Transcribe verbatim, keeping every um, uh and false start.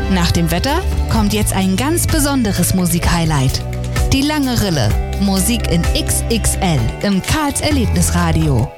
Nach dem Wetter kommt jetzt ein ganz besonderes Musikhighlight. Die lange Rille. Musik in X X L im Karls Erlebnisradio.